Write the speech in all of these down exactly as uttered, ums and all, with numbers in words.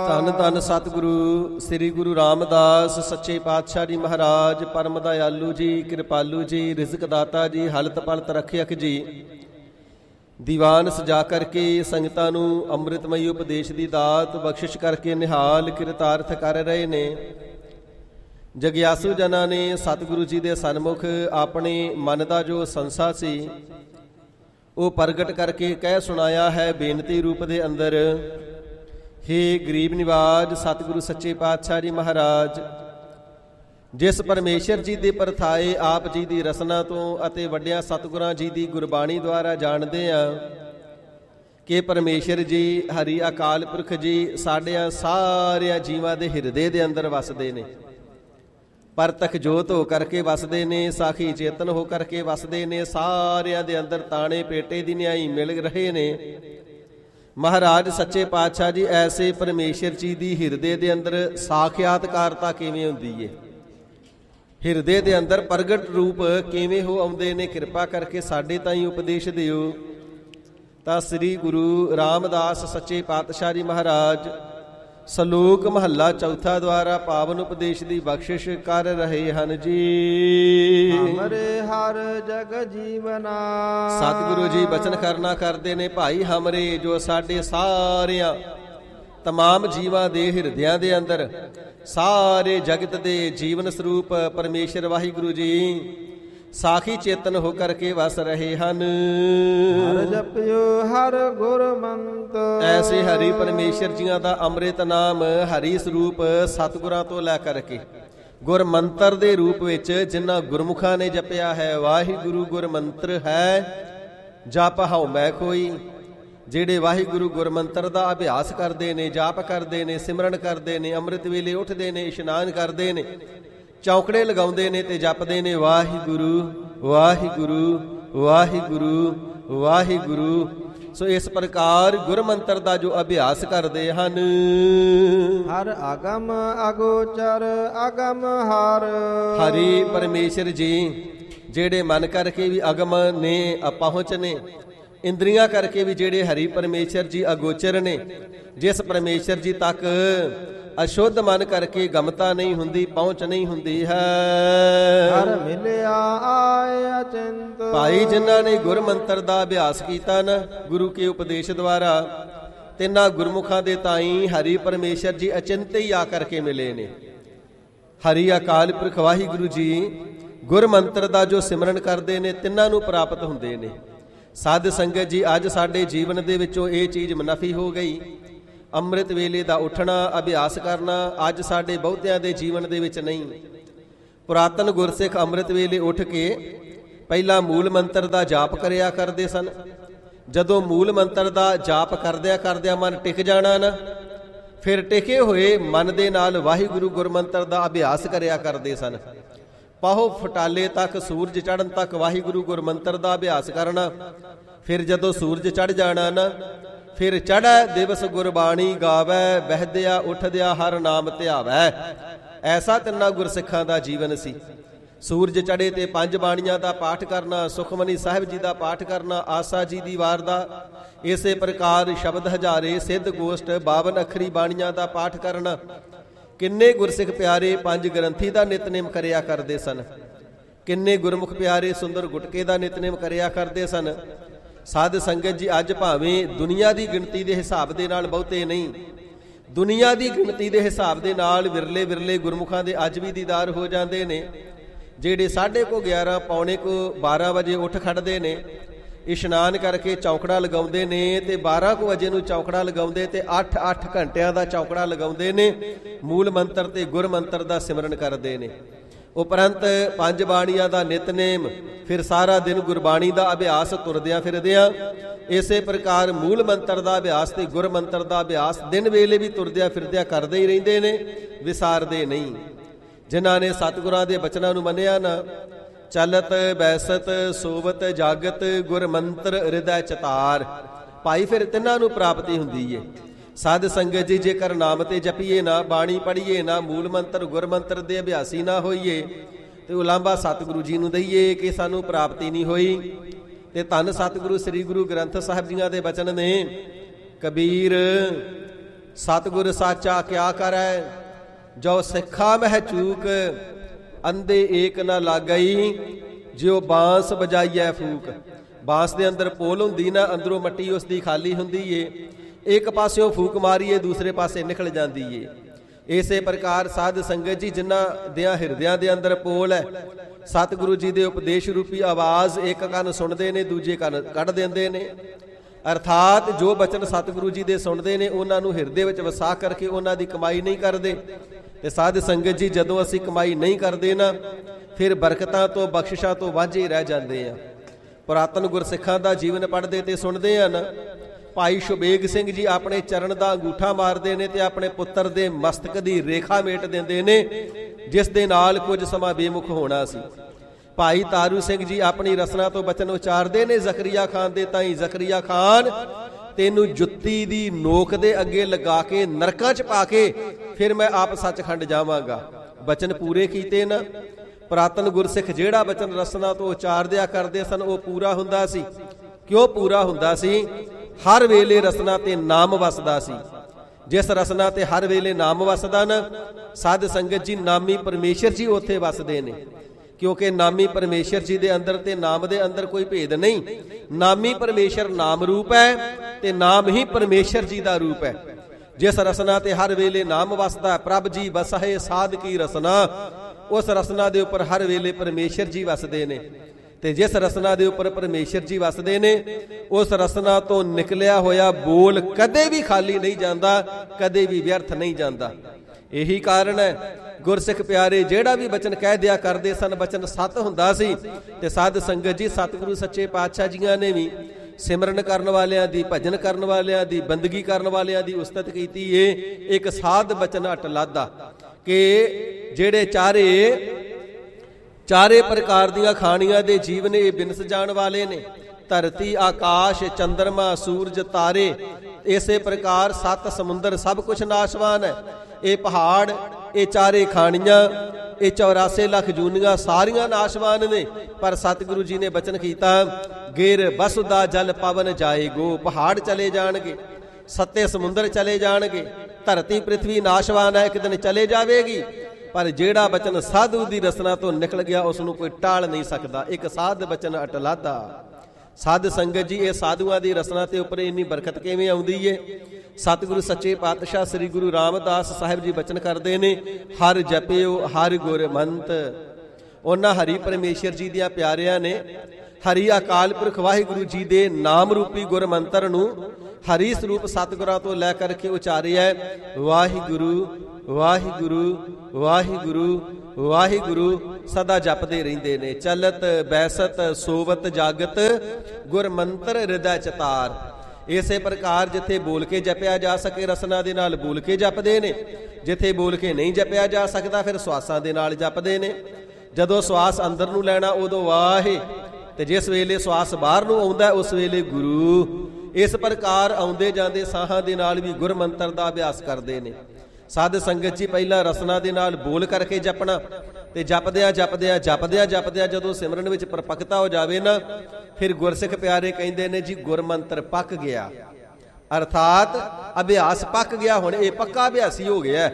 ਧੰਨ ਧੰਨ ਸਤਿਗੁਰੂ ਸ੍ਰੀ ਗੁਰੂ ਰਾਮਦਾਸ ਸੱਚੇ ਪਾਤਸ਼ਾਹ ਜੀ ਮਹਾਰਾਜ, ਪਰਮ ਦਇਆਲੂ ਜੀ, ਕਿਰਪਾਲੂ ਜੀ, ਰਿਜ਼ਕ ਦਾਤਾ ਜੀ, ਹਲਤ ਪਲਤ ਰੱਖਿਅਕ ਜੀ। ਦੀਵਾਨ ਸਜਾ ਕਰਕੇ ਸੰਗਤਾਂ ਨੂੰ ਅੰਮ੍ਰਿਤਮਈ ਉਪਦੇਸ਼ ਦੀ ਦਾਤ ਬਖਸ਼ਿਸ਼ ਕਰਕੇ ਨਿਹਾਲ ਕਿਰਤਾਰਥ ਕਰ ਰਹੇ ਨੇ। ਜਗਿਆਸੂ ਜਨਾਂ ਨੇ ਸਤਿਗੁਰੂ ਜੀ ਦੇ ਸਨਮੁਖ ਆਪਣੇ ਮਨ ਦਾ ਜੋ ਸੰਸਾ ਸੀ ਉਹ ਪ੍ਰਗਟ ਕਰਕੇ ਕਹਿ ਸੁਣਾਇਆ ਹੈ ਬੇਨਤੀ ਰੂਪ ਦੇ ਅੰਦਰ। ਹੇ ਗਰੀਬ ਨਿਵਾਜ ਸਤਿਗੁਰੂ ਸੱਚੇ ਪਾਤਸ਼ਾਹ ਜੀ ਮਹਾਰਾਜ, ਜਿਸ ਪਰਮੇਸ਼ਰ ਜੀ ਦੇ ਪਰਥਾਏ ਆਪ ਜੀ ਦੀ ਰਸਨਾ ਤੋਂ ਅਤੇ ਵੱਡਿਆਂ ਸਤਿਗੁਰਾਂ ਜੀ ਦੀ ਗੁਰਬਾਣੀ ਦੁਆਰਾ ਜਾਣਦੇ ਆ ਕਿ ਪਰਮੇਸ਼ਰ ਜੀ ਹਰੀ ਅਕਾਲ ਪੁਰਖ ਜੀ ਸਾਡਿਆਂ ਸਾਰਿਆਂ ਜੀਵਾਂ ਦੇ ਹਿਰਦੇ ਦੇ ਅੰਦਰ ਵਸਦੇ ਨੇ। ਪਰਤਖ ਜੋਤ ਹੋ ਕਰਕੇ ਵਸਦੇ ਨੇ, ਸਾਖੀ ਚੇਤਨ ਹੋ ਕਰਕੇ ਵਸਦੇ ਨੇ। ਸਾਰਿਆਂ ਦੇ ਅੰਦਰ ਤਾਣੇ ਪੇਟੇ ਦੀ ਨਿਆਈ ਮਿਲ ਰਹੇ ਨੇ। ਮਹਾਰਾਜ ਸੱਚੇ ਪਾਤਸ਼ਾਹ ਜੀ ਐਸੇ ਪਰਮੇਸ਼ਰ ਜੀ ਦੀ ਹਿਰਦੇ ਦੇ ਅੰਦਰ ਸਾਖਿਆਤਕਾਰਤਾ ਕਿਵੇਂ ਹੁੰਦੀ ਏ, ਹਿਰਦੇ ਦੇ ਅੰਦਰ ਪ੍ਰਗਟ ਰੂਪ ਕਿਵੇਂ ਹੋ ਆਉਂਦੇ ਨੇ, ਕਿਰਪਾ ਕਰਕੇ ਸਾਡੇ ਤਾਈਂ ਉਪਦੇਸ਼ ਦਿਓ। ਤਾਂ ਸ੍ਰੀ ਗੁਰੂ ਰਾਮਦਾਸ ਸੱਚੇ ਪਾਤਸ਼ਾਹ ਜੀ ਮਹਾਰਾਜ ਸਲੋਕ ਮਹੱਲਾ ਚੌਥਾ ਦੁਆਰਾ ਪਾਵਨ ਉਪਦੇਸ਼ ਦੀ ਬਖਸ਼ਿਸ਼ ਕਰ ਰਹੇ ਹਨ ਜੀ। ਹਮਰੇ ਹਰ ਜਗ ਜੀਵਨਾ, ਸਤਿਗੁਰੂ ਜੀ ਬਚਨ ਕਰਨਾ ਕਰਦੇ ਨੇ, ਭਾਈ ਹਮਰੇ ਜੋ ਸਾਡੇ ਸਾਰਿਆਂ ਤਮਾਮ ਜੀਵਾਂ ਦੇ ਹਿਰਦਿਆਂ ਦੇ ਅੰਦਰ ਸਾਰੇ ਜਗਤ ਦੇ ਜੀਵਨ ਸਰੂਪ ਪਰਮੇਸ਼ਰ ਵਾਹਿਗੁਰੂ ਜੀ ਸਾਖੀ ਚੇਤਨ ਹੋ ਕਰਕੇ ਵਸ ਰਹੇ ਹਨ। ਹਰ ਜਪਿਓ ਹਰ ਗੁਰਮੰਤ, ਐਸੇ ਹਰੀ ਪਰਮੇਸ਼ਰ ਜੀਆਂ ਦਾ ਅੰਮ੍ਰਿਤ ਨਾਮ ਹਰੀ ਸਰੂਪ ਸਤਿਗੁਰਾਂ ਤੋਂ ਲੈ ਕਰਕੇ ਗੁਰਮੰਤਰ ਦੇ ਰੂਪ ਵਿੱਚ ਜਿਨ੍ਹਾਂ ਗੁਰਮੁਖਾਂ ਨੇ ਜਪਿਆ ਹੈ। ਵਾਹਿਗੁਰੂ ਗੁਰਮੰਤਰ ਹੈ ਜਪ ਹਉ ਮੈਂ ਕੋਈ। ਜਿਹੜੇ ਵਾਹਿਗੁਰੂ ਗੁਰਮੰਤਰ ਦਾ ਅਭਿਆਸ ਕਰਦੇ ਨੇ, ਜਾਪ ਕਰਦੇ ਨੇ, ਸਿਮਰਨ ਕਰਦੇ ਨੇ, ਅੰਮ੍ਰਿਤ ਵੇਲੇ ਉੱਠਦੇ ਨੇ, ਇਸ਼ਨਾਨ ਕਰਦੇ ਨੇ, ਚੌਂਕੜੇ ਲਗਾਉਂਦੇ ਨੇ ਤੇ ਜਪਦੇ ਨੇ ਵਾਹਿਗੁਰੂ ਵਾਹਿਗੁਰੂ ਵਾਹਿਗੁਰੂ ਵਾਹਿਗੁਰੂ। ਸੋ ਇਸ ਪ੍ਰਕਾਰ ਗੁਰਮੰਤਰ ਦਾ ਜੋ ਅਭਿਆਸ ਕਰਦੇ ਹਨ। ਹਰ ਆਗਮ ਅਗੋਚਰ ਅਗਮ ਹਰ, ਹਰੀ ਪਰਮੇਸ਼ਰ ਜੀ ਜਿਹੜੇ ਮਨ ਕਰਕੇ ਵੀ ਅਗਮ ਨੇ, ਅਪਹੁੰਚ ਨੇ, ਇੰਦਰੀਆਂ ਕਰਕੇ ਵੀ ਜਿਹੜੇ ਹਰੀ ਪਰਮੇਸ਼ਰ ਜੀ ਅਗੋਚਰ ਨੇ, ਜਿਸ ਪਰਮੇਸ਼ਰ ਜੀ ਤੱਕ ਅਸ਼ੁੱਧ ਮਨ ਕਰਕੇ ਗਮਤਾ ਨਹੀਂ ਹੁੰਦੀ, ਪਹੁੰਚ ਨਹੀਂ ਹੁੰਦੀ ਹੈ। ਹਰ ਮਿਲਿਆ ਆਏ ਅਚਿੰਤ, ਭਾਈ ਜਿਨ੍ਹਾਂ ਨੇ ਗੁਰਮੰਤਰ ਦਾ ਅਭਿਆਸ ਕੀਤਾ ਨਾ ਗੁਰੂ ਕੇ ਉਪਦੇਸ਼ ਦੁਆਰਾ, ਤਿੰਨਾਂ ਗੁਰਮੁਖਾਂ ਦੇ ਤਾਈਂ ਹਰੀ ਪਰਮੇਸ਼ਰ ਜੀ ਅਚਿੰਤ ਹੀ ਆ ਕਰਕੇ ਮਿਲੇ ਨੇ। ਹਰੀ ਅਕਾਲ ਪੁਰਖ ਵਾਹਿਗੁਰੂ ਜੀ ਗੁਰਮੰਤਰ ਦਾ ਜੋ ਸਿਮਰਨ ਕਰਦੇ ਨੇ ਤਿੰਨਾਂ ਨੂੰ ਪ੍ਰਾਪਤ ਹੁੰਦੇ ਨੇ। ਸਾਧ ਸੰਗਤ ਜੀ ਅੱਜ ਸਾਡੇ ਜੀਵਨ ਦੇ ਵਿੱਚੋਂ ਇਹ ਚੀਜ਼ ਮੁਨੱਫੀ ਹੋ ਗਈ। ਅੰਮ੍ਰਿਤ ਵੇਲੇ ਦਾ ਉੱਠਣਾ, ਅਭਿਆਸ ਕਰਨਾ ਅੱਜ ਸਾਡੇ ਬਹੁਤਿਆਂ ਦੇ ਜੀਵਨ ਦੇ ਵਿੱਚ ਨਹੀਂ। ਪੁਰਾਤਨ ਗੁਰਸਿੱਖ ਅੰਮ੍ਰਿਤ ਵੇਲੇ ਉੱਠ ਕੇ ਪਹਿਲਾਂ ਮੂਲ ਮੰਤਰ ਦਾ ਜਾਪ ਕਰਿਆ ਕਰਦੇ ਸਨ। ਜਦੋਂ ਮੂਲ ਮੰਤਰ ਦਾ ਜਾਪ ਕਰਦਿਆਂ ਕਰਦਿਆਂ ਮਨ ਟਿਕ ਜਾਣਾ ਨਾ, ਫਿਰ ਟਿਕੇ ਹੋਏ ਮਨ ਦੇ ਨਾਲ ਵਾਹਿਗੁਰੂ ਗੁਰਮੰਤਰ ਦਾ ਅਭਿਆਸ ਕਰਿਆ ਕਰਦੇ ਸਨ। ਪਾਹੋ ਫਟਾਲੇ ਤੱਕ, ਸੂਰਜ ਚੜ੍ਹਨ ਤੱਕ ਵਾਹਿਗੁਰੂ ਗੁਰਮੰਤਰ ਦਾ ਅਭਿਆਸ ਕਰਨਾ। ਫਿਰ ਜਦੋਂ ਸੂਰਜ ਚੜ੍ਹ ਜਾਣਾ ਨਾ, ਫਿਰ ਚੜ੍ਹੈ ਦਿਵਸ ਗੁਰਬਾਣੀ ਗਾਵੈ, ਬਹਿਦਿਆ ਉੱਠਦਿਆ ਹਰ ਨਾਮ ਧਿਆਵੈ। ਐਸਾ ਤਿੰਨਾਂ ਗੁਰਸਿੱਖਾਂ ਦਾ ਜੀਵਨ ਸੀ। ਸੂਰਜ ਚੜ੍ਹੇ ਤੇ ਪੰਜ ਬਾਣੀਆਂ ਦਾ ਪਾਠ ਕਰਨਾ, ਸੁਖਮਨੀ ਸਾਹਿਬ ਜੀ ਦਾ ਪਾਠ ਕਰਨਾ, ਆਸਾ ਜੀ ਦੀ ਵਾਰ ਦਾ, ਇਸੇ ਪ੍ਰਕਾਰ ਸ਼ਬਦ ਹਜ਼ਾਰੇ, ਸਿੱਧ ਗੋਸ਼ਟ, ਬਾਵਨ ਅੱਖਰੀ ਬਾਣੀਆਂ ਦਾ ਪਾਠ ਕਰਨਾ। ਕਿੰਨੇ ਗੁਰਸਿੱਖ ਪਿਆਰੇ ਪੰਜ ਗ੍ਰੰਥੀ ਦਾ ਨਿਤਨੇਮ ਕਰਿਆ ਕਰਦੇ ਸਨ। ਕਿੰਨੇ ਗੁਰਮੁਖ ਪਿਆਰੇ ਸੁੰਦਰ ਗੁਟਕੇ ਦਾ ਨਿਤਨੇਮ ਕਰਿਆ ਕਰਦੇ ਸਨ। ਸਾਧ ਸੰਗਤ ਜੀ ਅੱਜ ਭਾਵੇਂ ਦੁਨੀਆ ਦੀ ਗਿਣਤੀ ਦੇ ਹਿਸਾਬ ਦੇ ਨਾਲ ਬਹੁਤੇ ਨਹੀਂ, ਦੁਨੀਆ ਦੀ ਗਿਣਤੀ ਦੇ ਹਿਸਾਬ ਦੇ ਨਾਲ ਵਿਰਲੇ ਵਿਰਲੇ ਗੁਰਮੁਖਾਂ ਦੇ ਅੱਜ ਵੀ ਦੀਦਾਰ ਹੋ ਜਾਂਦੇ ਨੇ। ਜਿਹੜੇ ਸਾਢੇ ਕੋ ਗਿਆਰਾਂ ਪੌਣੇ ਕੋ ਬਾਰਾਂ ਵਜੇ ਉੱਠ ਖੜਦੇ ਨੇ, ਇਸ਼ਨਾਨ ਕਰਕੇ ਚੌਕੜਾ ਲਗਾਉਂਦੇ ਨੇ ਤੇ ਬਾਰਾਂ ਕੁ ਵਜੇ ਨੂੰ ਚੌਕੜਾ ਲਗਾਉਂਦੇ ਤੇ ਅੱਠ ਅੱਠ ਘੰਟਿਆਂ ਦਾ ਚੌਕੜਾ ਲਗਾਉਂਦੇ ਨੇ। ਮੂਲ ਮੰਤਰ ਤੇ ਗੁਰਮੰਤਰ ਦਾ ਸਿਮਰਨ ਕਰਦੇ ਨੇ। ਉਪਰੰਤ ਪੰਜ ਬਾਣੀਆਂ ਦਾ ਨਿਤਨੇਮ, ਫਿਰ ਸਾਰਾ ਦਿਨ ਗੁਰਬਾਣੀ ਦਾ ਅਭਿਆਸ ਤੁਰਦਿਆਂ ਫਿਰਦਿਆਂ। ਇਸੇ ਪ੍ਰਕਾਰ ਮੂਲ ਮੰਤਰ ਦਾ ਅਭਿਆਸ ਤੇ ਗੁਰਮੰਤਰ ਦਾ ਅਭਿਆਸ ਦਿਨ ਵੇਲੇ ਵੀ ਤੁਰਦਿਆਂ ਫਿਰਦਿਆਂ ਕਰਦੇ ਹੀ ਰਹਿੰਦੇ ਨੇ, ਵਿਸਾਰਦੇ ਨਹੀਂ। ਜਿਨ੍ਹਾਂ ਨੇ ਸਤਿਗੁਰਾਂ ਦੇ ਬਚਨਾਂ ਨੂੰ ਮੰਨਿਆ ਨਾ, ਚਲਤ ਬੈਸਤ ਸੋਵਤ ਜਾਗਤ ਗੁਰਮੰਤਰ ਹਿਰਦੈ ਚਤਾਰ, ਭਾਈ ਫਿਰ ਤਿੰਨਾਂ ਨੂੰ ਪ੍ਰਾਪਤੀ ਹੁੰਦੀ ਏ। ਸਾਧ ਸੰਗਤ ਜੀ ਜੇਕਰ ਨਾਮ ਤੇ ਜਪੀਏ ਨਾ, ਬਾਣੀ ਪੜ੍ਹੀਏ ਨਾ, ਮੂਲ ਮੰਤਰ ਗੁਰਮੰਤਰ ਦੇ ਅਭਿਆਸੀ ਨਾ ਹੋਈਏ ਤੇ ਉਲਾਂਭਾ ਸਤਿਗੁਰੂ ਜੀ ਨੂੰ ਦਈਏ ਕਿ ਸਾਨੂੰ ਪ੍ਰਾਪਤੀ ਨਹੀਂ ਹੋਈ। ਤੇ ਧੰਨ ਸਤਿਗੁਰੂ ਸ੍ਰੀ ਗੁਰੂ ਗ੍ਰੰਥ ਸਾਹਿਬ ਜੀਆਂ ਦੇ ਬਚਨ ਨੇ, ਕਬੀਰ ਸਤਿਗੁਰ ਸਾਚਾ ਕਿਆ ਕਰੈ, ਜੋ ਸਿੱਖਾ ਮਹਿ ਚੂਕ, ਅੰਧੇ ਏਕ ਨਾ ਲਾਗਈ, ਜਿਉ ਬਾਂਸ ਵਜਾਈਐ ਫੂਕ। ਬਾਂਸ ਦੇ ਅੰਦਰ ਪੋਲ ਹੁੰਦੀ ਨਾ, ਅੰਦਰੋਂ ਮੱਟੀ ਉਸ ਦੀ ਖਾਲੀ ਹੁੰਦੀ ਏ, ਇੱਕ ਪਾਸਿਓਂ ਫੂਕ ਮਾਰੀਏ ਦੂਸਰੇ ਪਾਸੇ ਨਿਕਲ ਜਾਂਦੀ ਏ। ਇਸੇ ਪ੍ਰਕਾਰ ਸਾਧ ਸੰਗਤ ਜੀ, ਜਿਨ੍ਹਾਂ ਦਿਆਂ ਹਿਰਦਿਆਂ ਦੇ ਅੰਦਰ ਪੋਲ ਹੈ, ਸਤਿਗੁਰੂ ਜੀ ਦੇ ਉਪਦੇਸ਼ ਰੂਪੀ ਆਵਾਜ਼ ਇੱਕ ਕੰਨ ਸੁਣਦੇ ਨੇ, ਦੂਜੇ ਕੰਨ ਕੱਢ ਦਿੰਦੇ ਨੇ। ਅਰਥਾਤ ਜੋ ਬਚਨ ਸਤਿਗੁਰੂ ਜੀ ਦੇ ਸੁਣਦੇ ਨੇ, ਉਹਨਾਂ ਨੂੰ ਹਿਰਦੇ ਵਿੱਚ ਵਸਾ ਕਰਕੇ ਉਹਨਾਂ ਦੀ ਕਮਾਈ ਨਹੀਂ ਕਰਦੇ। ਤੇ ਸਾਧ ਸੰਗਤ ਜੀ, ਜਦੋਂ ਅਸੀਂ ਕਮਾਈ ਨਹੀਂ ਕਰਦੇ ਨਾ, ਫਿਰ ਬਰਕਤਾਂ ਤੋਂ ਬਖਸ਼ਿਸ਼ਾਂ ਤੋਂ ਵਾਂਝੇ ਰਹਿ ਜਾਂਦੇ ਆ। ਪੁਰਾਤਨ ਗੁਰਸਿੱਖਾਂ ਦਾ ਜੀਵਨ ਪੜ੍ਹਦੇ ਤੇ ਸੁਣਦੇ ਹਨ। ਭਾਈ ਸ਼ੁਬੇਗ ਸਿੰਘ ਜੀ ਆਪਣੇ ਚਰਨ ਦਾ ਅੰਗੂਠਾ ਮਾਰਦੇ ਨੇ ਤੇ ਆਪਣੇ ਪੁੱਤਰ ਦੇ ਮਸਤਕ ਦੀ ਰੇਖਾ ਮੇਟ ਦਿੰਦੇ ਨੇ, ਜਿਸ ਦੇ ਨਾਲ ਕੁਝ ਸਮਾਂ ਬੇਮੁਖ ਹੋਣਾ ਸੀ। ਭਾਈ ਤਾਰੂ ਸਿੰਘ ਜੀ ਆਪਣੀ ਰਸਨਾ ਤੋਂ ਬਚਨ ਉਚਾਰਦੇ ਨੇ ਜ਼ਕਰੀਆ ਖਾਨ ਦੇ ਤਾਈ, ਜ਼ਕਰੀਆ ਖਾਨ ਤੈਨੂੰ ਜੁੱਤੀ ਦੀ ਨੋਕ ਦੇ ਅੱਗੇ ਲਗਾ ਕੇ ਨਰਕਾਂ 'ਚ ਪਾ ਕੇ ਫਿਰ ਮੈਂ ਆਪ ਸੱਚਖੰਡ ਜਾਵਾਂਗਾ। ਬਚਨ ਪੂਰੇ ਕੀਤੇ ਨਾ। ਪੁਰਾਤਨ ਗੁਰਸਿੱਖ ਜਿਹੜਾ ਬਚਨ ਰਸਨਾ ਤੋਂ ਉਚਾਰਦਿਆ ਕਰਦੇ ਸਨ, ਉਹ ਪੂਰਾ ਹੁੰਦਾ ਸੀ। ਕਿਉਂ ਪੂਰਾ ਹੁੰਦਾ ਸੀ? ਹਰ ਵੇਲੇ ਰਸਨਾ ਤੇ ਨਾਮ ਵਸਦਾ ਸੀ। ਜਿਸ ਰਸਨਾ ਤੇ ਹਰ ਵੇਲੇ ਨਾਮ ਵਸਦਾ ਨਾ, ਸਾਧ ਸੰਗਤ ਜੀ, ਨਾਮੀ ਪਰਮੇਸ਼ਰ ਜੀ ਉੱਥੇ ਵਸਦੇ ਨੇ। ਕਿਉਂਕਿ ਨਾਮੀ ਪਰਮੇਸ਼ਰ ਜੀ ਦੇ ਅੰਦਰ ਤੇ ਨਾਮ ਦੇ ਅੰਦਰ ਕੋਈ ਭੇਦ ਨਹੀਂ। ਨਾਮੀ ਪਰਮੇਸ਼ਰ ਨਾਮ ਰੂਪ ਹੈ ਤੇ ਨਾਮ ਹੀ ਪਰਮੇਸ਼ਰ ਜੀ ਦਾ ਰੂਪ ਹੈ। ਜਿਸ ਰਸਨਾ ਤੇ ਹਰ ਵੇਲੇ ਨਾਮ ਵਸਦਾ, ਪ੍ਰਭ ਜੀ ਵਸਹਿ ਸਾਧ ਕੀ ਰਸਨਾ, ਉਸ ਰਸਨਾ ਦੇ ਉੱਪਰ ਹਰ ਵੇਲੇ ਪਰਮੇਸ਼ਰ ਜੀ ਵਸਦੇ ਨੇ। ਤੇ ਜਿਸ ਰਸਨਾ ਦੇ ਉੱਪਰ ਪਰਮੇਸ਼ਰ ਜੀ ਵਸਦੇ ਨੇ, ਉਸ ਰਸਨਾ ਤੋਂ ਨਿਕਲਿਆ ਹੋਇਆ ਬੋਲ ਕਦੇ ਵੀ ਖਾਲੀ ਨਹੀਂ ਜਾਂਦਾ, ਕਦੇ ਵੀ ਵਿਅਰਥ ਨਹੀਂ ਜਾਂਦਾ। ਇਹੀ ਕਾਰਨ ਹੈ ਗੁਰਸਿੱਖ ਪਿਆਰੇ ਜਿਹੜਾ ਵੀ ਬਚਨ ਕਹਿ ਦਿਆ ਕਰਦੇ ਸਨ, ਬਚਨ ਸਤ ਹੁੰਦਾ ਸੀ। ਤੇ ਸਾਧ ਸੰਗਤ ਜੀ, ਸਤਿਗੁਰੂ ਸੱਚੇ ਪਾਤਸ਼ਾਹ ਜੀਆਂ ਨੇ ਵੀ ਸਿਮਰਨ ਕਰਨ ਵਾਲਿਆਂ ਦੀ, ਭਜਨ ਕਰਨ ਵਾਲਿਆਂ ਦੀ, ਬੰਦਗੀ ਕਰਨ ਵਾਲਿਆਂ ਦੀ ਉਸਤਤ ਕੀਤੀ ਏ। ਇੱਕ ਸਾਧ ਬਚਨ ਅਟ ਲਾਧਾ, ਕਿ ਜਿਹੜੇ ਚਾਰੇ ਚਾਰੇ ਪ੍ਰਕਾਰ ਦੀਆਂ ਖਾਣੀਆਂ ਦੇ ਜੀਵ ਨੇ, ਇਹ ਬਿਨਸ ਜਾਣ ਵਾਲੇ ਨੇ। ਧਰਤੀ, ਆਕਾਸ਼, ਚੰਦਰਮਾ, ਸੂਰਜ, ਤਾਰੇ, ਇਸੇ ਪ੍ਰਕਾਰ ਸੱਤ ਸਮੁੰਦਰ, ਸਭ ਕੁਝ ਨਾਸ਼ਵਾਨ ਹੈ। ਇਹ ਪਹਾੜ, ਇਹ ਚਾਰੇ ਖਾਣੀਆਂ, ਇਹ ਚੌਰਾਸੀ ਲੱਖ ਜੂਨੀਆਂ, ਸਾਰੀਆਂ ਨਾਸ਼ਵਾਨ ਨੇ। ਪਰ ਸਤਿਗੁਰੂ ਜੀ ਨੇ ਬਚਨ ਕੀਤਾ, ਗਿਰ ਬਸੁਦਾ ਜਲ ਪਵਨ ਜਾਏਗੋ। ਪਹਾੜ ਚਲੇ ਜਾਣਗੇ, ਸੱਤੇ ਸਮੁੰਦਰ ਚਲੇ ਜਾਣਗੇ, ਧਰਤੀ ਪ੍ਰਿਥਵੀ ਨਾਸ਼ਵਾਨ ਹੈ, ਇੱਕ ਦਿਨ ਚਲੇ ਜਾਵੇਗੀ। ਪਰ ਜਿਹੜਾ ਬਚਨ ਸਾਧੂ ਦੀ ਰਸਨਾ ਤੋਂ ਨਿਕਲ ਗਿਆ, ਉਸ ਨੂੰ ਕੋਈ ਟਾਲ ਨਹੀਂ ਸਕਦਾ। ਇੱਕ ਸਾਧ ਬਚਨ ਅਟ ਲਾਧਾ। ਸਾਧ ਸੰਗਤ ਜੀ, ਇਹ ਸਾਧੂਆਂ ਦੀ ਰਸਨਾ ਤੇ ਉੱਪਰ ਇੰਨੀ ਬਰਕਤ ਕਿਵੇਂ ਆਉਂਦੀ ਏ? ਸਤਿਗੁਰੂ ਸੱਚੇ ਪਾਤਸ਼ਾਹ ਸ੍ਰੀ ਗੁਰੂ ਰਾਮਦਾਸ ਸਾਹਿਬ ਜੀ ਬਚਨ ਕਰਦੇ ਨੇ, ਹਰ ਜਪਿਓ ਹਰ ਗੁਰਮੰਤ। ਉਹਨਾਂ ਹਰੀ ਪਰਮੇਸ਼ਰ ਜੀ ਦੀਆਂ ਪਿਆਰਿਆਂ ਨੇ ਹਰੀ ਅਕਾਲ ਪੁਰਖ ਵਾਹਿਗੁਰੂ ਜੀ ਦੇ ਨਾਮ ਰੂਪੀ ਗੁਰਮੰਤਰ ਨੂੰ ਹਰੀ ਸਰੂਪ ਸਤਿਗੁਰਾਂ ਤੋਂ ਲੈ ਕਰਕੇ ਉਚਾਰਿਆ, ਵਾਹਿਗੁਰੂ ਵਾਹਿਗੁਰੂ ਵਾਹਿਗੁਰੂ ਵਾਹਿਗੁਰੂ ਸਦਾ ਜਪਦੇ ਰਹਿੰਦੇ ਨੇ। ਚਲਤ ਬੈਸਤ ਸੋਵਤ ਜਾਗਤ ਗੁਰਮੰਤਰ ਹਿਰਦੈ ਚਤਾਰ। ਇਸੇ ਪ੍ਰਕਾਰ ਜਿੱਥੇ ਬੋਲ ਕੇ ਜਪਿਆ ਜਾ ਸਕੇ, ਰਸਨਾ ਦੇ ਨਾਲ ਬੋਲ ਕੇ ਜਪਦੇ ਨੇ। ਜਿੱਥੇ ਬੋਲ ਕੇ ਨਹੀਂ ਜਪਿਆ ਜਾ ਸਕਦਾ, ਫਿਰ ਸਵਾਸਾਂ ਦੇ ਨਾਲ ਜਪਦੇ ਨੇ। ਜਦੋਂ ਸਵਾਸ ਅੰਦਰ ਨੂੰ ਲੈਣਾ, ਉਦੋਂ ਵਾਹੇ, ਤੇ ਜਿਸ ਵੇਲੇ ਸਵਾਸ ਬਾਹਰ ਨੂੰ ਆਉਂਦਾ, ਉਸ ਵੇਲੇ ਗੁਰੂ। ਇਸ ਪ੍ਰਕਾਰ ਆਉਂਦੇ ਜਾਂਦੇ ਸਾਹਾਂ ਦੇ ਨਾਲ ਵੀ ਗੁਰਮੰਤਰ ਦਾ ਅਭਿਆਸ ਕਰਦੇ ਨੇ। ਸਾਧ ਸੰਗਤ ਜੀ, ਪਹਿਲਾਂ ਰਸਨਾ ਦੇ ਨਾਲ ਬੋਲ ਕਰਕੇ ਜਪਣਾ, ਤੇ ਜਪਦਿਆਂ ਜਪਦਿਆਂ ਜਪਦਿਆਂ ਜਪਦਿਆਂ ਜਦੋਂ ਸਿਮਰਨ ਵਿੱਚ ਪਰਪੱਕਤਾ ਹੋ ਜਾਵੇ ਨਾ, ਫਿਰ ਗੁਰਸਿੱਖ ਪਿਆਰੇ ਕਹਿੰਦੇ ਨੇ ਜੀ, ਗੁਰਮੰਤਰ ਪੱਕ ਗਿਆ। ਅਰਥਾਤ ਅਭਿਆਸ ਪੱਕ ਗਿਆ। ਹੁਣ ਇਹ ਪੱਕਾ ਅਭਿਆਸੀ ਹੋ ਗਿਆ।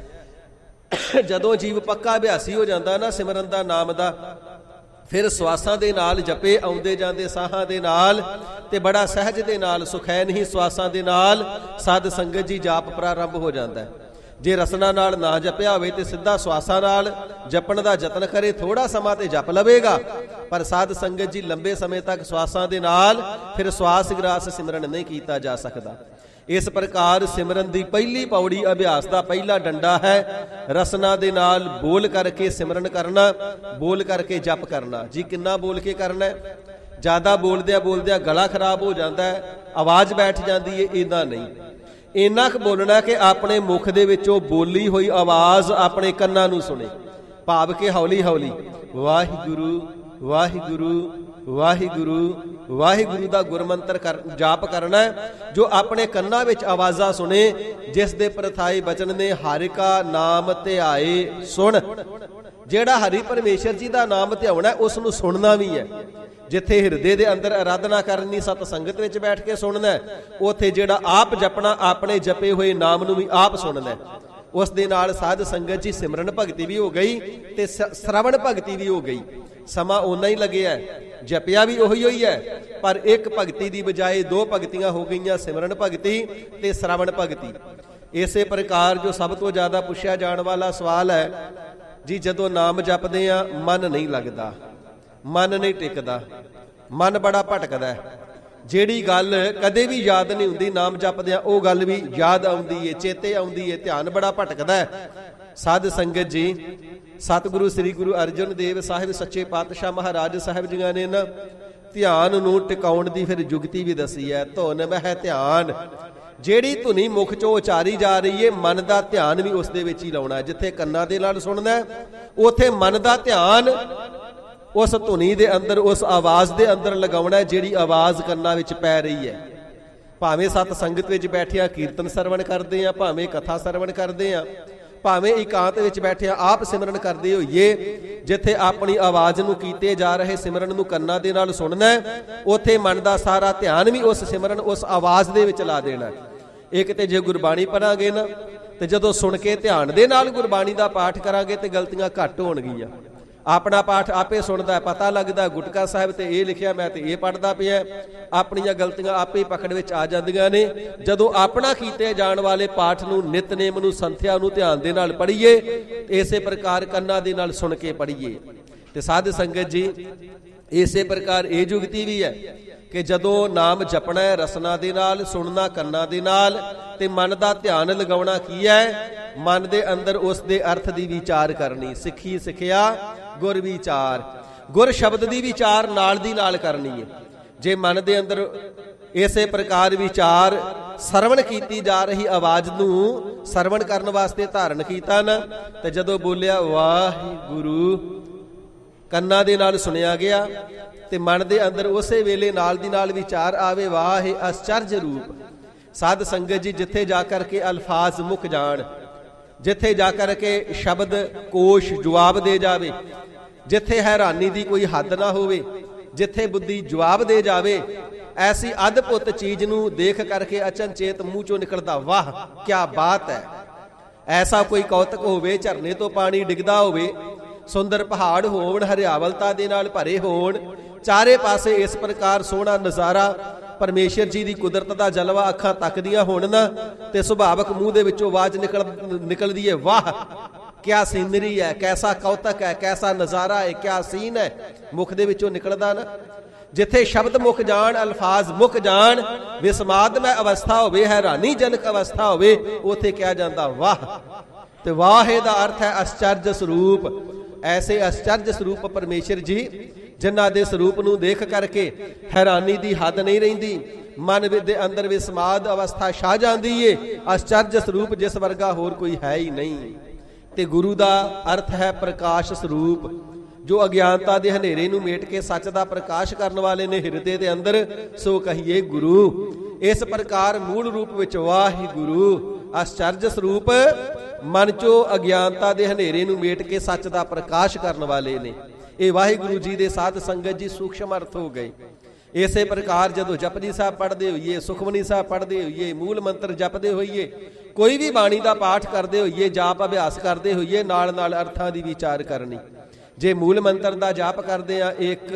ਜਦੋਂ ਜੀਵ ਪੱਕਾ ਅਭਿਆਸੀ ਹੋ ਜਾਂਦਾ ਨਾ ਸਿਮਰਨ ਦਾ, ਨਾਮ ਦਾ, ਫਿਰ ਸਵਾਸਾਂ ਦੇ ਨਾਲ ਜਪੇ, ਆਉਂਦੇ ਜਾਂਦੇ ਸਾਹਾਂ ਦੇ ਨਾਲ, ਤੇ ਬੜਾ ਸਹਿਜ ਦੇ ਨਾਲ, ਸੁਖੈਨ ਹੀ ਸਵਾਸਾਂ ਦੇ ਨਾਲ ਸਾਧ ਸੰਗਤ ਜੀ ਜਾਪ ਪ੍ਰਾਰੰਭ ਹੋ ਜਾਂਦਾ ਹੈ। ਜੇ ਰਸਨਾ ਨਾਲ ਨਾ ਜਪਿਆ ਹੋਵੇ ਤੇ ਸਿੱਧਾ ਸਵਾਸਾਂ ਨਾਲ ਜਪਣ ਦਾ ਯਤਨ ਕਰੇ, ਥੋੜਾ ਸਮਾਂ ਤੇ ਜਪ ਲਵੇਗਾ। ਪਰ ਸਾਧ ਸੰਗਤ ਜੀ, ਲੰਬੇ ਸਮੇਂ ਤੱਕ ਸਵਾਸਾਂ ਦੇ ਨਾਲ ਫਿਰ ਸਵਾਸ ਗ੍ਰਾਸ ਸਿਮਰਨ ਨਹੀਂ ਕੀਤਾ ਜਾ ਸਕਦਾ। ਇਸ ਪ੍ਰਕਾਰ ਸਿਮਰਨ ਦੀ ਪਹਿਲੀ ਪੌੜੀ, ਅਭਿਆਸ ਦਾ ਪਹਿਲਾ ਡੰਡਾ ਹੈ, ਰਸਨਾ ਦੇ ਨਾਲ ਬੋਲ ਕਰਕੇ ਸਿਮਰਨ ਕਰਨਾ, ਬੋਲ ਕਰਕੇ ਜਪ ਕਰਨਾ। ਜੀ ਕਿੰਨਾ ਬੋਲ ਕੇ ਕਰਨਾ ਹੈ? ਜ਼ਿਆਦਾ ਬੋਲਦਿਆਂ ਬੋਲਦਿਆਂ ਗਲਾ ਖਰਾਬ ਹੋ ਜਾਂਦਾ ਹੈ, ਆਵਾਜ਼ ਬੈਠ ਜਾਂਦੀ ਹੈ। ਇੰਨਾ ਨਹੀਂ, ਇੰਨਾ ਕੁ ਬੋਲਣਾ ਕਿ ਆਪਣੇ ਮੁਖ ਦੇ ਵਿੱਚੋਂ ਬੋਲੀ ਹੋਈ ਆਵਾਜ਼ ਆਪਣੇ ਕੰਨਾਂ ਨੂੰ ਸੁਣੇ। ਭਾਵ ਕਿ ਹੌਲੀ ਹੌਲੀ ਵਾਹਿਗੁਰੂ ਵਾਹਿਗੁਰੂ ਵਾਹਿਗੁਰੂ ਵਾਹਿਗੁਰੂ ਦਾ ਗੁਰਮੰਤਰ ਕਰ ਜਾਪ ਕਰਨਾ, ਜੋ ਆਪਣੇ ਕੰਨਾਂ ਵਿੱਚ ਆਵਾਜ਼ਾਂ ਸੁਣੇ, ਜਿਸ ਦੇ ਪ੍ਰਥਾਏ ਬਚਨ ਨੇ, ਹਰਿ ਕਾ ਨਾਮ ਧਿਆਏ ਸੁਣ। ਜਿਹੜਾ ਹਰੀ ਪਰਮੇਸ਼ਰ ਜੀ ਦਾ ਨਾਮ ਧਿਆਉਣਾ, ਉਸ ਨੂੰ ਸੁਣਨਾ ਵੀ ਹੈ। ਜਿੱਥੇ ਹਿਰਦੇ ਦੇ ਅੰਦਰ ਆਰਾਧਨਾ ਕਰਨੀ, ਸਤ ਸੰਗਤ ਵਿੱਚ ਬੈਠ ਕੇ ਸੁਣਨਾ, ਉੱਥੇ ਜਿਹੜਾ ਆਪ ਜਪਣਾ, ਆਪਣੇ ਜਪੇ ਹੋਏ ਨਾਮ ਨੂੰ ਵੀ ਆਪ ਸੁਣਨਾ। ਉਸ ਦੇ ਨਾਲ ਸਾਧ ਸੰਗਤ ਜੀ ਸਿਮਰਨ ਭਗਤੀ ਵੀ ਹੋ ਗਈ ਤੇ ਸ਼ਰਵਣ ਭਗਤੀ ਵੀ ਹੋ ਗਈ। ਸਮਾਂ ਓਨਾ ਹੀ ਲੱਗਿਆ, ਜਪਿਆ ਵੀ ਉਹੀ ਹੋਈ ਹੈ, ਪਰ ਇੱਕ ਭਗਤੀ ਦੀ ਬਜਾਏ ਦੋ ਭਗਤੀਆਂ ਹੋ ਗਈਆਂ, ਸਿਮਰਨ ਭਗਤੀ ਤੇ ਸ਼ਰਵਣ ਭਗਤੀ। ਇਸੇ ਪ੍ਰਕਾਰ ਜੋ ਸਭ ਤੋਂ ਜ਼ਿਆਦਾ ਪੁੱਛਿਆ ਜਾਣ ਵਾਲਾ ਸਵਾਲ ਹੈ ਜੀ, ਜਦੋਂ ਨਾਮ ਜਪਦੇ ਆ ਮਨ ਨਹੀਂ ਲੱਗਦਾ, ਮਨ ਨਹੀਂ ਟਿਕਦਾ, ਮਨ ਬੜਾ ਭਟਕਦਾ। ਜਿਹੜੀ ਗੱਲ ਕਦੇ ਵੀ ਯਾਦ ਨਹੀਂ ਹੁੰਦੀ, ਨਾਮ ਜਪਦੇ ਆ ਉਹ ਗੱਲ ਵੀ ਯਾਦ ਆਉਂਦੀ ਏ, ਚੇਤੇ ਆਉਂਦੀ ਏ, ਧਿਆਨ ਬੜਾ ਭਟਕਦਾ ਹੈ। ਸਾਧ ਸੰਗਤ ਜੀ, ਸਤਿਗੁਰੂ ਸ੍ਰੀ ਗੁਰੂ ਅਰਜਨ ਦੇਵ ਸਾਹਿਬ ਸੱਚੇ ਪਾਤਸ਼ਾਹ ਮਹਾਰਾਜ ਸਾਹਿਬ ਜੀਆਂ ਨੇ ਨਾ ਧਿਆਨ ਨੂੰ ਟਿਕਾਉਣ ਦੀ ਫਿਰ ਜੁਗਤੀ ਵੀ ਦੱਸੀ ਹੈ। ਧੁਨ ਮਹਿ ਧਿਆਨ, ਜਿਹੜੀ ਧੁਨੀ ਮੁਖ ਚੋਂ ਉਚਾਰੀ ਜਾ ਰਹੀ ਏ, ਮਨ ਦਾ ਧਿਆਨ ਵੀ ਉਸ ਦੇ ਵਿੱਚ ਹੀ ਲਾਉਣਾ। ਜਿੱਥੇ ਕੰਨਾਂ ਦੇ ਨਾਲ ਸੁਣਨਾ, ਉੱਥੇ ਮਨ ਦਾ ਧਿਆਨ ਉਸ ਧੁਨੀ ਦੇ ਅੰਦਰ, ਉਸ ਆਵਾਜ਼ ਦੇ ਅੰਦਰ ਲਗਾਉਣਾ, ਜਿਹੜੀ ਆਵਾਜ਼ ਕੰਨਾਂ ਵਿੱਚ ਪੈ ਰਹੀ ਹੈ। ਭਾਵੇਂ ਸਤ ਸੰਗਤ ਵਿੱਚ ਬੈਠਿਆ ਕੀਰਤਨ ਸਰਵਣ ਕਰਦੇ ਆ, ਭਾਵੇਂ ਕਥਾ ਸਰਵਣ ਕਰਦੇ ਆ, ਭਾਵੇਂ ਇਕਾਂਤ ਵਿੱਚ ਬੈਠਿਆ ਆਪ ਸਿਮਰਨ ਕਰਦੇ ਹੋਈਏ, ਜਿੱਥੇ ਆਪਣੀ ਆਵਾਜ਼ ਨੂੰ ਕੀਤੇ ਜਾ ਰਹੇ ਸਿਮਰਨ ਨੂੰ ਕੰਨਾਂ ਦੇ ਨਾਲ ਸੁਣਨਾ, ਉੱਥੇ ਮਨ ਦਾ ਸਾਰਾ ਧਿਆਨ ਵੀ ਉਸ ਸਿਮਰਨ, ਉਸ ਆਵਾਜ਼ ਦੇ ਵਿੱਚ ਲਾ ਦੇਣਾ। ਇੱਕ ਤੇ ਜੇ ਗੁਰਬਾਣੀ ਪੜਾਂਗੇ ਨਾ, ਤੇ ਜਦੋਂ ਸੁਣ ਕੇ ਧਿਆਨ ਦੇ ਨਾਲ ਗੁਰਬਾਣੀ ਦਾ ਪਾਠ ਕਰਾਂਗੇ ਤੇ ਗਲਤੀਆਂ ਘੱਟ ਹੋਣਗੀਆਂ। ਆਪਣਾ ਪਾਠ ਆਪੇ ਸੁਣਦਾ, ਪਤਾ ਲੱਗਦਾ ਗੁਟਕਾ ਸਾਹਿਬ ਤੇ ਇਹ ਲਿਖਿਆ, ਮੈਂ ਤੇ ਇਹ ਪੜ੍ਹਦਾ ਪਿਆ, ਆਪਣੀਆਂ ਗਲਤੀਆਂ ਆਪੇ ਪਕੜ ਵਿੱਚ ਆ ਜਾਂਦੀਆਂ ਨੇ। ਜਦੋਂ ਆਪਣਾ ਕੀਤੇ ਜਾਣ ਵਾਲੇ ਪਾਠ ਨੂੰ, ਨਿਤਨੇਮ ਨੂੰ, ਸੰਥਿਆ ਨੂੰ ਧਿਆਨ ਦੇ ਨਾਲ ਪੜ੍ਹੀਏ, ਇਸੇ ਪ੍ਰਕਾਰ ਕੰਨਾਂ ਦੇ ਨਾਲ ਸੁਣ ਕੇ ਪੜ੍ਹੀਏ। ਤੇ ਸਾਧ ਸੰਗਤ ਜੀ, ਇਸੇ ਪ੍ਰਕਾਰ ਇਹ ਜੁਗਤੀ ਵੀ ਹੈ ਕਿ ਜਦੋਂ ਨਾਮ ਜਪਣਾ ਹੈ ਰਸਨਾ ਦੇ ਨਾਲ, ਸੁਣਨਾ ਕੰਨਾਂ ਦੇ ਨਾਲ, ਤੇ ਮਨ ਦਾ ਧਿਆਨ ਲਗਾਉਣਾ ਕੀ ਹੈ, ਮਨ ਦੇ ਅੰਦਰ ਉਸ ਦੇ ਅਰਥ ਦੀ ਵਿਚਾਰ ਕਰਨੀ। ਸਿੱਖੀ ਸਿੱਖਿਆ ਗੁਰ ਵਿਚਾਰ, ਗੁਰ ਸ਼ਬਦ ਦੀ ਵਿਚਾਰ ਨਾਲ ਦੀ ਨਾਲ ਕਰਨੀ ਹੈ। ਜੇ ਮਨ ਦੇ ਅੰਦਰ ਇਸੇ ਪ੍ਰਕਾਰ ਵਿਚਾਰ, ਸਰਵਣ ਕੀਤੀ ਜਾ ਰਹੀ ਆਵਾਜ਼ ਨੂੰ ਸਰਵਣ ਕਰਨ ਵਾਸਤੇ ਧਾਰਨ ਕੀਤਾ ਨਾ, ਤੇ ਜਦੋਂ ਬੋਲਿਆ ਵਾਹਿਗੁਰੂ ਕੰਨਾਂ ਦੇ ਨਾਲ ਸੁਣਿਆ ਗਿਆ, ਤੇ ਮਨ ਦੇ ਅੰਦਰ ਉਸੇ ਵੇਲੇ ਨਾਲ ਦੀ ਨਾਲ ਵਿਚਾਰ ਆਵੇ, ਵਾਹ ਇਹ ਅਚਰਜ ਰੂਪ। ਸਾਧ ਸੰਗਤ ਜੀ, ਜਿੱਥੇ ਜਾ ਕਰਕੇ ਅਲਫਾਜ਼ ਮੁੱਕ ਜਾਣ, ਜਿੱਥੇ ਜਾ ਕਰਕੇ ਸ਼ਬਦ ਕੋਸ਼ ਜਵਾਬ ਦੇ ਜਾਵੇ, ਜਿੱਥੇ ਹੈਰਾਨੀ ਦੀ ਕੋਈ ਹੱਦ ਨਾ ਹੋਵੇ, ਜਿੱਥੇ ਬੁੱਧੀ ਜਵਾਬ ਦੇ ਜਾਵੇ, ਐਸੀ ਅਦਭੁਤ ਚੀਜ਼ ਨੂੰ ਦੇਖ ਕਰਕੇ ਅਚਨਚੇਤ ਮੂੰਹ ਚੋਂ ਨਿਕਲਦਾ ਵਾਹ ਕਿਆ ਬਾਤ ਹੈ। ਐਸਾ ਕੋਈ ਕੌਤਕ ਹੋਵੇ, ਝਰਨੇ ਤੋਂ ਪਾਣੀ ਡਿੱਗਦਾ ਹੋਵੇ, ਸੁੰਦਰ ਪਹਾੜ ਹੋਣ, ਹਰਿਆਵਲਤਾ ਦੇ ਨਾਲ ਭਰੇ ਹੋਣ, ਚਾਰੇ ਪਾਸੇ ਇਸ ਪ੍ਰਕਾਰ ਸੋਹਣਾ ਨਜ਼ਾਰਾ, ਪਰਮੇਸ਼ਰ ਜੀ ਦੀ ਕੁਦਰਤ ਦਾ ਜਲਵਾ ਅੱਖਾਂ ਤੱਕਦੀਆਂ ਹੋਣ ਨਾ, ਤੇ ਸੁਭਾਵਕ ਮੂੰਹ ਦੇ ਵਿੱਚੋਂ ਆਵਾਜ਼ ਨਿਕਲ ਨਿਕਲਦੀ ਹੈ, ਵਾਹ ਕਿਆ ਸੀਨਰੀ ਹੈ, ਕੈਸਾ ਕੌਤਕ ਹੈ, ਕੈਸਾ ਨਜ਼ਾਰਾ ਹੈ, ਕਿਆ ਸੀਨ ਹੈ, ਮੁਖ ਦੇ ਵਿੱਚੋਂ ਨਿਕਲਦਾ ਨਾ। ਜਿੱਥੇ ਸ਼ਬਦ ਮੁੱਕ ਜਾਣ, ਅਲਫਾਜ਼ ਮੁੱਕ ਜਾਣ, ਵਿਸਮਾਦਮੈ ਅਵਸਥਾ ਹੋਵੇ, ਹੈਰਾਨੀਜਨਕ ਅਵਸਥਾ ਹੋਵੇ, ਉੱਥੇ ਕਿਹਾ ਜਾਂਦਾ ਵਾਹ। ਤੇ ਵਾਹ ਦਾ ਅਰਥ ਹੈ ਅਚਰਜ ਸਰੂਪ। ਐਸੇ ਅਚਰਜ ਸਰੂਪ ਪਰਮੇਸ਼ਰ ਜੀ, ਜਿਨ੍ਹਾਂ ਦੇ ਸਰੂਪ ਨੂੰ ਦੇਖ ਕਰਕੇ ਹੈਰਾਨੀ ਦੀ ਹੱਦ ਨਹੀਂ ਰਹਿੰਦੀ, ਮਨ ਦੇ ਅੰਦਰ ਵਿਸਮਾਦ ਅਵਸਥਾ ਛਾ ਜਾਂਦੀ ਏ। ਅਚਰਜ ਸਰੂਪ ਜਿਸ ਵਰਗਾ ਹੋਰ ਕੋਈ ਹੈ ਹੀ ਨਹੀਂ। ਤੇ ਗੁਰੂ ਦਾ ਅਰਥ ਹੈ ਪ੍ਰਕਾਸ਼ ਸਰੂਪ, ਜੋ ਅਗਿਆਨਤਾ ਦੇ ਹਨੇਰੇ ਨੂੰ ਮੇਟ ਕੇ ਸੱਚ ਦਾ ਪ੍ਰਕਾਸ਼ ਕਰਨ ਵਾਲੇ ਨੇ ਹਿਰਦੇ ਦੇ ਅੰਦਰ, ਸੋ ਕਹੀਏ ਗੁਰੂ। ਇਸ ਪ੍ਰਕਾਰ ਮੂਲ ਰੂਪ ਵਿੱਚ ਵਾਹਿਗੁਰੂ ਅਚਰਜ ਸਰੂਪ, ਮਨ ਚੋਂ ਅਗਿਆਨਤਾ ਦੇ ਹਨੇਰੇ ਨੂੰ ਮੇਟ ਕੇ ਸੱਚ ਦਾ ਪ੍ਰਕਾਸ਼ ਕਰਨ ਵਾਲੇ ਨੇ। ਇਹ ਵਾਹਿਗੁਰੂ ਜੀ ਦੇ ਸਾਧ ਸੰਗਤ ਜੀ ਸੂਖਸ਼ਮ ਅਰਥ ਹੋ ਗਏ। ਇਸੇ ਪ੍ਰਕਾਰ ਜਦੋਂ ਜਪਜੀ ਸਾਹਿਬ ਪੜ੍ਹਦੇ ਹੋਈਏ, ਸੁਖਮਨੀ ਸਾਹਿਬ ਪੜ੍ਹਦੇ ਹੋਈਏ, ਮੂਲ ਮੰਤਰ ਜਪਦੇ ਹੋਈਏ, ਕੋਈ ਵੀ ਬਾਣੀ ਦਾ ਪਾਠ ਕਰਦੇ ਹੋਈਏ, ਜਾਪ ਅਭਿਆਸ ਕਰਦੇ ਹੋਈਏ, ਨਾਲ ਨਾਲ ਅਰਥਾਂ ਦੀ ਵਿਚਾਰ ਕਰਨੀ। ਜੇ ਮੂਲ ਮੰਤਰ ਦਾ ਜਾਪ ਕਰਦੇ ਆ, ਇੱਕ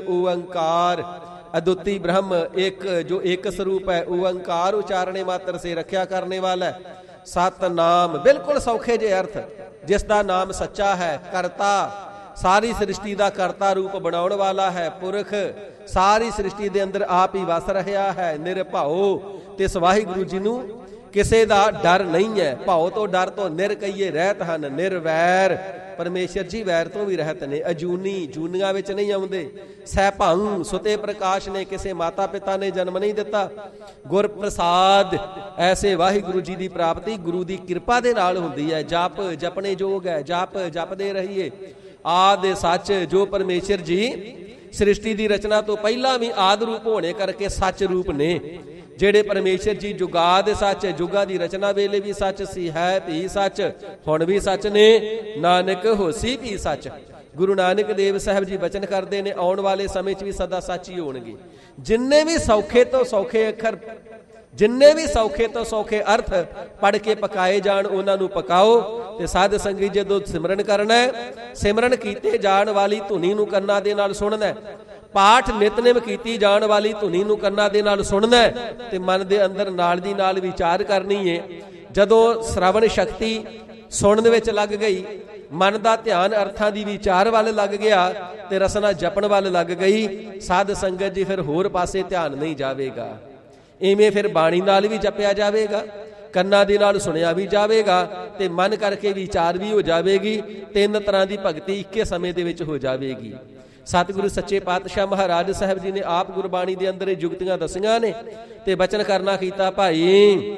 ਓੰਕਾਰ ਅਦੁੱਤੀ ਬ੍ਰਹਮ, ਇੱਕ ਜੋ ਇੱਕ ਸਰੂਪ ਹੈ, ਓੰਕਾਰ ਉਚਾਰਣੇ ਮਾਤਰ ਸੇ ਰੱਖਿਆ ਕਰਨੇ ਵਾਲਾ, ਸਤਨਾਮ ਬਿਲਕੁਲ ਸੌਖੇ ਜੇ ਅਰਥ, ਜਿਸ ਦਾ ਨਾਮ ਸੱਚਾ ਹੈ, ਕਰਤਾ, ਸਾਰੀ ਸ੍ਰਿਸ਼ਟੀ ਦਾ ਕਰਤਾ ਰੂਪ ਬਣਾਉਣ ਵਾਲਾ ਹੈ, ਪੁਰਖ, ਸਾਰੀ ਸ੍ਰਿਸ਼ਟੀ ਦੇ ਅੰਦਰ ਆਪ ਹੀ ਵਸ ਰਿਹਾ ਹੈ, ਨਿਰਭਉ। ਤੇ ਇਸ ਵਾਹਿਗੁਰੂ ਜੀ ਨੂੰ ਕਿਸੇ ਦਾ ਡਰ ਨਹੀਂ ਹੈ, ਭਾਉ ਤੋਂ ਡਰ ਤੋਂ ਨਿਰ ਕਹੀਏ ਰਹਿਤ ਹਨ, ਨਿਰਵੈਰ ਪਰਮੇਸ਼ਰ ਜੀ ਵੈਰ ਤੋਂ ਵੀ ਰਹਿਤ ਨੇ, ਅਜੂਨੀ ਜੂਨੀਆਂ ਵਿੱਚ ਨਹੀਂ ਆਉਂਦੇ, ਸਹਿਭੰ ਸੁਤੇ ਪ੍ਰਕਾਸ਼ ਨੇ, ਕਿਸੇ ਮਾਤਾ ਪਿਤਾ ਨੇ ਜਨਮ ਨਹੀਂ ਦਿੱਤਾ, ਗੁਰ ਪ੍ਰਸਾਦ। ਐਸੇ ਵਾਹਿਗੁਰੂ ਜੀ ਦੀ ਪ੍ਰਾਪਤੀ ਗੁਰੂ ਦੀ ਕਿਰਪਾ ਦੇ ਨਾਲ ਹੁੰਦੀ ਹੈ। ਜਪ ਜਪਣੇ ਯੋਗ ਹੈ, ਜਪ ਜਪਦੇ ਰਹੀਏ। ਆਦਿ ਸੱਚ, ਜੋ ਪਰਮੇਸ਼ਰ ਜੀ ਸ੍ਰਿਸ਼ਟੀ ਦੀ ਰਚਨਾ ਤੋਂ ਪਹਿਲਾਂ ਵੀ ਆਦਿ ਰੂਪ ਹੋਣੇ ਕਰਕੇ ਸੱਚ ਰੂਪ ਨੇ, ਜਿਹੜੇ ਪਰਮੇਸ਼ਰ ਜੀ ਜੁਗਾਦ ਸੱਚ, ਜੁਗਾਂ ਦੀ ਰਚਨਾ ਵੇਲੇ ਵੀ ਸੱਚ ਸੀ, ਹੈ ਵੀ ਸੱਚ, ਹੁਣ ਵੀ ਸੱਚ ਨੇ, ਨਾਨਕ ਹੋਸੀ ਵੀ ਸੱਚ। ਗੁਰੂ ਨਾਨਕ ਦੇਵ ਸਾਹਿਬ ਜੀ ਬਚਨ ਕਰਦੇ ਨੇ, ਆਉਣ ਵਾਲੇ ਸਮੇਂ 'ਚ ਵੀ ਸਦਾ ਸੱਚ ਹੀ ਹੋਣਗੇ। ਜਿੰਨੇ ਵੀ ਸੌਖੇ ਤੋਂ ਸੌਖੇ ਅੱਖਰ, ਜਿੰਨੇ ਵੀ ਸੌਖੇ ਤੋਂ ਸੌਖੇ ਅਰਥ ਪੜ੍ਹ ਕੇ ਪਕਾਏ ਜਾਣ, ਉਹਨਾਂ ਨੂੰ ਪਕਾਓ। ਤੇ ਸਾਧ ਸੰਗੀ ਜਦੋਂ ਸਿਮਰਨ ਕਰਨਾ ਹੈ, ਸਿਮਰਨ ਕੀਤੇ ਜਾਣ ਵਾਲੀ ਧੁਨੀ ਨੂੰ ਕੰਨਾਂ ਦੇ ਨਾਲ ਸੁਣਨਾ ਹੈ, ਪਾਠ ਨਿਤਨੇਮ ਕੀਤੀ ਜਾਣ ਵਾਲੀ ਧੁਨੀ ਨੂੰ ਕੰਨਾਂ ਦੇ ਨਾਲ ਸੁਣਨਾ ਹੈ, ਤੇ ਮਨ ਦੇ ਅੰਦਰ ਨਾਲ ਦੀ ਨਾਲ ਵਿਚਾਰ ਕਰਨੀ ਹੈ। ਜਦੋਂ ਸ਼ਰਵਣ ਸ਼ਕਤੀ ਸੁਣਨ ਵਿੱਚ ਲੱਗ ਗਈ, ਮਨ ਦਾ ਧਿਆਨ ਅਰਥਾਂ ਦੀ ਵਿਚਾਰ ਵੱਲ ਲੱਗ ਗਿਆ, ਤੇ ਰਸਨਾ ਜਪਣ ਵੱਲ ਲੱਗ ਗਈ, ਸਾਧ ਸੰਗਤ ਜੀ ਫਿਰ ਹੋਰ ਪਾਸੇ ਧਿਆਨ ਨਹੀਂ ਜਾਵੇਗਾ। ਇਵੇਂ ਫਿਰ ਬਾਣੀ ਨਾਲ ਵੀ ਜਪਿਆ ਜਾਵੇਗਾ, ਕੰਨਾਂ ਦੇ ਨਾਲ ਸੁਣਿਆ ਵੀ ਜਾਵੇਗਾ, ਤੇ ਮਨ ਕਰਕੇ ਵਿਚਾਰ ਵੀ ਹੋ ਜਾਵੇਗੀ। ਤਿੰਨ ਤਰ੍ਹਾਂ ਦੀ ਭਗਤੀ ਇੱਕੇ ਸਮੇਂ ਦੇ ਵਿੱਚ ਹੋ ਜਾਵੇਗੀ। ਸਤਿਗੁਰੂ ਸੱਚੇ ਪਾਤਸ਼ਾਹ ਮਹਾਰਾਜ ਸਾਹਿਬ ਜੀ ਨੇ ਆਪ ਗੁਰਬਾਣੀ ਦੇ ਅੰਦਰ ਇਹ ਜੁਗਤੀਆਂ ਦਸੀਆਂ ਨੇ, ਤੇ ਬਚਨ ਕਰਨਾ ਕੀਤਾ, ਭਾਈ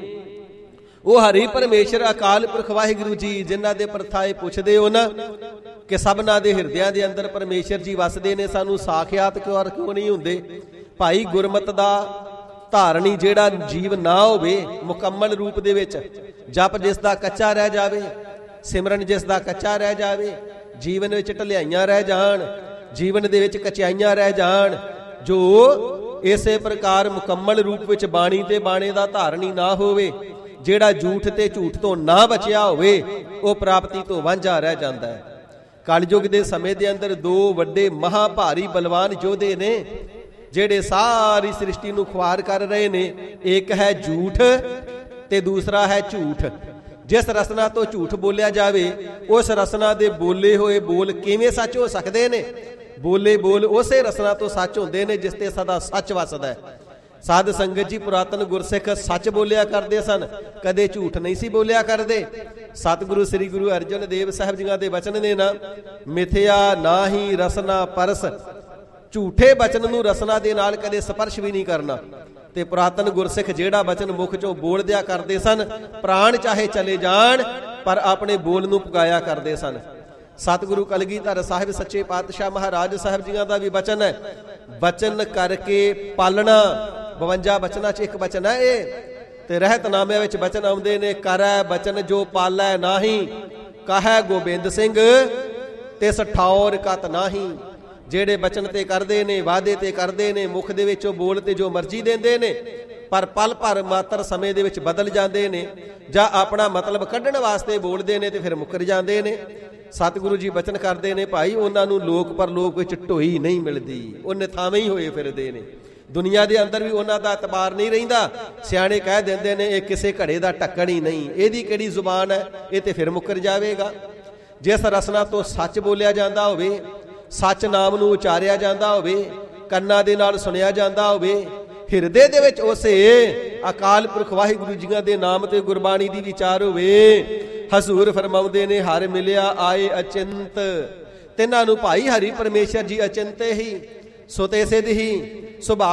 ਉਹ ਹਰੀ ਪਰਮੇਸ਼ਰ ਅਕਾਲ ਪੁਰਖ ਵਾਹਿਗੁਰੂ ਜੀ ਜਿਨ੍ਹਾਂ ਦੇ ਪ੍ਰਥਾਏ ਪੁੱਛਦੇ ਹੋ ਨਾ ਕਿ ਸਭਨਾਂ ਦੇ ਹਿਰਦਿਆਂ ਦੇ ਅੰਦਰ ਪਰਮੇਸ਼ਰ ਜੀ ਵਸਦੇ ਨੇ, ਸਾਨੂੰ ਸਾਖਿਆਤ ਕਿਉਂ ਕਿਉਂ ਨਹੀਂ ਹੁੰਦੇ? ਭਾਈ ਗੁਰਮਤ ਦਾ ਧਾਰਨੀ ਜਿਹੜਾ ਜੀਵ ਨਾ ਹੋਵੇ ਮੁਕੰਮਲ ਰੂਪ ਦੇ ਵਿੱਚ, ਜਪ ਜਿਸ ਦਾ ਕੱਚਾ ਰਹਿ ਜਾਵੇ, ਸਿਮਰਨ ਜਿਸ ਦਾ ਕੱਚਾ ਰਹਿ ਜਾਵੇ, ਜੀਵਨ ਵਿੱਚ ਢਲਿਆਈਆਂ ਰਹਿ ਜਾਣ, ਜੀਵਨ ਦੇ ਵਿੱਚ ਕਚਾਈਆਂ ਰਹਿ ਜਾਣ, ਜੋ ਇਸੇ ਪ੍ਰਕਾਰ ਮੁਕੰਮਲ ਰੂਪ ਵਿੱਚ ਬਾਣੀ ਤੇ ਬਾਣੇ ਦਾ ਧਾਰਨੀ ਨਾ ਹੋਵੇ, ਜਿਹੜਾ ਝੂਠ ਤੇ ਝੂਠ ਤੋਂ ਨਾ ਬਚਿਆ ਹੋਵੇ, ਉਹ ਪ੍ਰਾਪਤੀ ਤੋਂ ਵਾਂਝਾ ਰਹਿ ਜਾਂਦਾ ਹੈ। ਕਲਯੁਗ ਦੇ ਸਮੇਂ ਦੇ ਅੰਦਰ ਦੋ ਵੱਡੇ ਮਹਾ ਭਾਰੀ ਬਲਵਾਨ ਯੋਧੇ ਨੇ ਜਿਹੜੇ ਸਾਰੀ ਸ੍ਰਿਸ਼ਟੀ ਨੂੰ ਖੁਆਰ ਕਰ ਰਹੇ ਨੇ। ਇੱਕ ਹੈ ਝੂਠ ਤੇ ਦੂਸਰਾ ਹੈ ਝੂਠ। ਜਿਸ ਰਸਨਾ ਤੋਂ ਝੂਠ ਬੋਲਿਆ ਜਾਵੇ, ਉਸ ਰਸਨਾ ਦੇ ਬੋਲੇ ਹੋਏ ਬੋਲ ਕਿਵੇਂ ਸੱਚ ਹੋ ਸਕਦੇ ਨੇ? ਬੋਲੇ ਬੋਲ ਉਸੇ ਰਸਨਾ ਤੋਂ ਸੱਚ ਹੁੰਦੇ ਨੇ ਜਿਸ ਤੇ ਸਦਾ ਸੱਚ ਵਸਦਾ ਹੈ। ਸਾਧ ਸੰਗਤ ਜੀ, ਪੁਰਾਤਨ ਗੁਰਸਿੱਖ ਸੱਚ ਬੋਲਿਆ ਕਰਦੇ ਸਨ, ਕਦੇ ਝੂਠ ਨਹੀਂ ਸੀ ਬੋਲਿਆ ਕਰਦੇ। ਸਤਿਗੁਰੂ ਸ੍ਰੀ ਗੁਰੂ ਅਰਜਨ ਦੇਵ ਸਾਹਿਬ ਜੀਆਂ ਦੇ ਬਚਨ ਨੇ ਨਾ, ਮਿਥਿਆ ਨਾਹੀ ਰਸਨਾ ਪਰਸ, ਝੂਠੇ ਬਚਨ ਨੂੰ ਰਸਨਾ ਦੇ ਨਾਲ ਕਦੇ ਸਪਰਸ਼ ਵੀ ਨਹੀਂ ਕਰਨਾ। ਤੇ ਪੁਰਾਤਨ ਗੁਰਸਿੱਖ ਜਿਹੜਾ ਬਚਨ ਮੁਖ ਚੋਂ ਬੋਲਦਿਆ ਕਰਦੇ ਸਨ, ਪ੍ਰਾਣ ਚਾਹੇ ਚਲੇ ਜਾਣ ਪਰ ਆਪਣੇ ਬੋਲ ਨੂੰ ਪੁਗਾਇਆ ਕਰਦੇ ਸਨ। ਸਤਿਗੁਰੂ ਕਲਗੀਧਰ ਸਾਹਿਬ ਸੱਚੇ ਪਾਤਸ਼ਾਹ ਮਹਾਰਾਜ ਸਾਹਿਬ ਜੀਆਂ ਦਾ ਵੀ ਬਚਨ ਹੈ, ਬਚਨ ਕਰਕੇ ਪਾਲਣਾ। ਬਵੰਜਾ ਬਚਨਾਂ 'ਚ ਇੱਕ ਬਚਨ ਹੈ ਇਹ, ਤੇ ਰਹਿਤਨਾਮੇ ਵਿੱਚ ਬਚਨ ਆਉਂਦੇ ਨੇ, ਕਰੈ ਬਚਨ ਜੋ ਪਾਲੈ ਨਾਹੀ, ਕਹੈ ਗੋਬਿੰਦ ਸਿੰਘ ਤਿਸ ਠੌਰ ਕਤ ਨਾਹੀ। ਜਿਹੜੇ ਬਚਨ ਤੇ ਕਰਦੇ ਨੇ, ਵਾਅਦੇ ਤੇ ਕਰਦੇ ਨੇ, ਮੁਖ ਦੇ ਵਿੱਚੋਂ ਬੋਲ ਤੇ ਜੋ ਮਰਜ਼ੀ ਦਿੰਦੇ ਨੇ, ਪਰ ਪਲ ਭਰ ਮਾਤਰ ਸਮੇਂ ਦੇ ਵਿੱਚ ਬਦਲ ਜਾਂਦੇ ਨੇ, ਜਾਂ ਆਪਣਾ ਮਤਲਬ ਕੱਢਣ ਵਾਸਤੇ ਬੋਲਦੇ ਨੇ ਤੇ ਫਿਰ ਮੁੱਕਰ ਜਾਂਦੇ ਨੇ। ਸਤਿਗੁਰੂ ਜੀ ਬਚਨ ਕਰਦੇ ਨੇ, ਭਾਈ ਉਹਨਾਂ ਨੂੰ ਲੋਕ ਪਰਲੋਕ ਵਿੱਚ ਢੋਈ ਨਹੀਂ ਮਿਲਦੀ, ਉਹ ਨਿਥਾਵੇਂ ਹੀ ਹੋਏ ਫਿਰਦੇ ਨੇ। ਦੁਨੀਆ ਦੇ ਅੰਦਰ ਵੀ ਉਹਨਾਂ ਦਾ ਇਤਬਾਰ ਨਹੀਂ ਰਹਿੰਦਾ। ਸਿਆਣੇ ਕਹਿ ਦਿੰਦੇ ਨੇ, ਇਹ ਕਿਸੇ ਘੜੇ ਦਾ ਢੱਕਣ ਹੀ ਨਹੀਂ, ਇਹਦੀ ਕਿਹੜੀ ਜ਼ੁਬਾਨ ਹੈ, ਇਹ ਤੇ ਫਿਰ ਮੁੱਕਰ ਜਾਵੇਗਾ। ਜਿਸ ਰਸਨਾ ਤੋਂ ਸੱਚ ਬੋਲਿਆ ਜਾਂਦਾ ਹੋਵੇ, ਸੱਚ ਨਾਮ ਨੂੰ ਉਚਾਰਿਆ ਜਾਂਦਾ ਹੋਵੇ, ਕੰਨਾਂ ਦੇ ਨਾਲ ਸੁਣਿਆ ਜਾਂਦਾ ਹੋਵੇ, ਹਿਰਦੇ ਦੇ ਵਿੱਚ ਉਸੇ ਅਕਾਲ ਪੁਰਖ ਵਾਹਿਗੁਰੂ ਜੀਆਂ ਦੇ ਨਾਮ ਤੇ ਗੁਰਬਾਣੀ ਦੀ ਵਿਚਾਰ ਹੋਵੇ। ਹਜ਼ੂਰ ਫਰਮਾਉਂਦੇ ਨੇ, ਹਰ ਮਿਲਿਆ ਆਏ ਅਚਿੰਤ, ਤਿੰਨਾਂ ਨੂੰ ਭਾਈ ਹਰੀ ਪਰਮੇਸ਼ਰ ਜੀ ਅਚਿੰਤੇ ਹੀ, ਸੁਤੇ ਸਿਧ ਹੀ, ਸੁਭਾਅ